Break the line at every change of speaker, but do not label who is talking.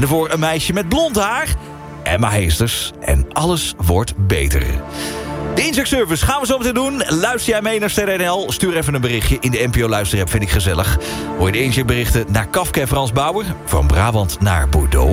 daarvoor een meisje met blond haar. Emma Heesters. En alles wordt beter. De incheckservice gaan we zo meteen doen. Luister jij mee naar Ster.nl? Stuur even een berichtje in de NPO Luisterapp, vind ik gezellig. Hoor je de incheckberichten naar Kafka en Frans Bauer. Van Brabant naar Bordeaux.